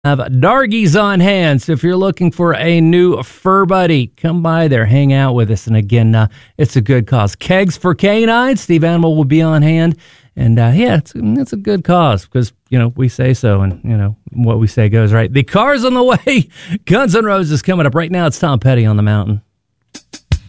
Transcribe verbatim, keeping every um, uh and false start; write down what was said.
Have Dargies on hand. So if you're looking for a new fur buddy, come by there, hang out with us. And again, uh, it's a good cause. Kegs for Canines. Steve Animal will be on hand. And uh, yeah, it's, it's a good cause because, you know, we say so and, you know, what we say goes, right? The car's on the way. Guns N' Roses coming up right now. It's Tom Petty on the Mountain.